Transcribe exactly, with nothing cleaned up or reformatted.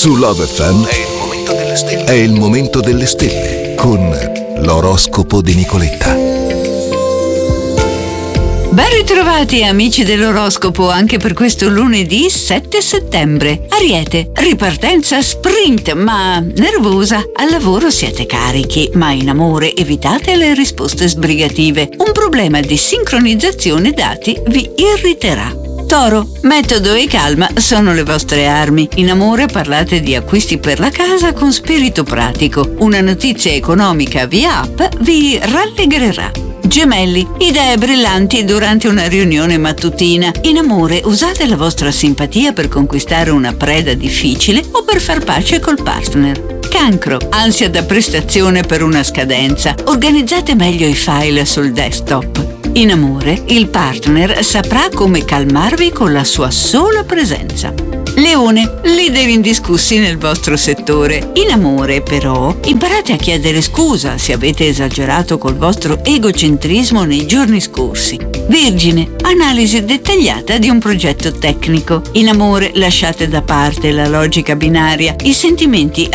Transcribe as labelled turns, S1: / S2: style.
S1: Su Love F M è il momento delle stelle. È il momento delle stelle con l'oroscopo di Nicoletta.
S2: Ben ritrovati amici dell'oroscopo anche per questo lunedì sette settembre. Ariete, ripartenza sprint ma nervosa. Al lavoro siete carichi, ma in amore evitate le risposte sbrigative. Un problema di sincronizzazione dati vi irriterà. Toro, metodo e calma sono le vostre armi. In amore parlate di acquisti per la casa con spirito pratico. Una notizia economica via app vi rallegrerà. Gemelli, idee brillanti durante una riunione mattutina. In amore usate la vostra simpatia per conquistare una preda difficile o per far pace col partner. Cancro, ansia da prestazione per una scadenza. Organizzate meglio i file sul desktop. In amore, il partner saprà come calmarvi con la sua sola presenza. Leone, leader indiscussi nel vostro settore. In amore, però, imparate a chiedere scusa se avete esagerato col vostro egocentrismo nei giorni scorsi. Vergine, analisi dettagliata di un progetto tecnico. In amore, lasciate da parte la logica binaria. I sentimenti